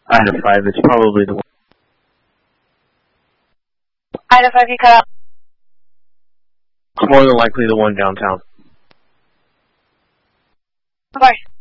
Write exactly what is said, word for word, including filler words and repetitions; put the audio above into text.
Item five, it's probably the one. Item five, you cut out. It's more than likely the one downtown. Of course.